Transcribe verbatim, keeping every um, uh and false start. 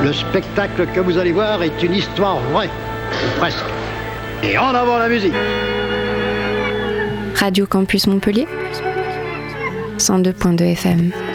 Le spectacle que vous allez voir est une histoire vraie, ou presque. Et en avant la musique. Radio Campus Montpellier, cent deux point deux F M.